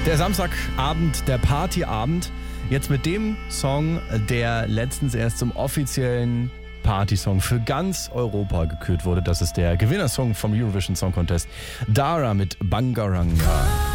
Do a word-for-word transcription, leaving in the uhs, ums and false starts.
Der Samstagabend, der Partyabend. Jetzt mit dem Song, der letztens erst zum offiziellen Partysong für ganz Europa gekürt wurde. Das ist der Gewinnersong vom Eurovision Song Contest. Dara mit Bangaranga.